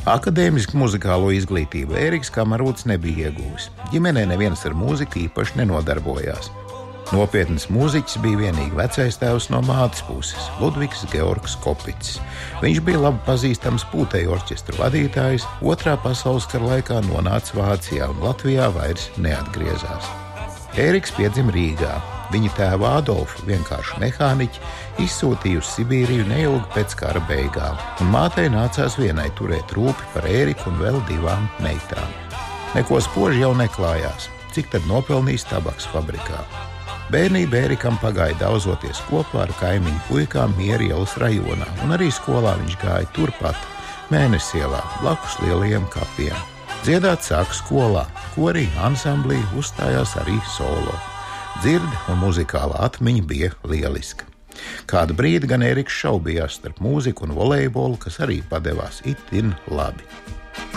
Akadēmisku muzikālo izglītību Ēriks Kamarūts nebija ieguvis. Ģimenē neviens ar mūziku īpaši nenodarbojās. Nopietns mūziķis bija vienīgi vecais tēvs no mātes puses – Ludvigs Georgs Kopits. Viņš bija labi pazīstams pūtēju orķestra vadītājs, Otrā pasaules kara laikā nonāca Vācijā un Latvijā vairs neatgriezās. Ēriks piedzima Rīgā. Viņa tēva Adolfu, vienkārši mehāniķi, izsūtīja uz Sibīriju neilgi pēc kara beigām, un mātei nācās vienai turēt rūpi par Ēriku un vēl 2 meitām. Neko spoži jau neklājās, cik tad nopelnījis tabaks fabrikā. Bērnība Ērikam pagāja daudzoties kopā ar kaimiņu puikām Miera ielas rajonā, un arī skolā viņš gāja turpat, Mēnesielā, blakus lielajiem kapiem. Dziedāt sāka skolā, korī, ansamblī, uzstājās arī solo. Dzirde un muzikālā atmiņa bija lieliska. Kādu brīdi gan Ēriks šaubījās starp mūziku un volejbolu, kas arī padevās itin labi.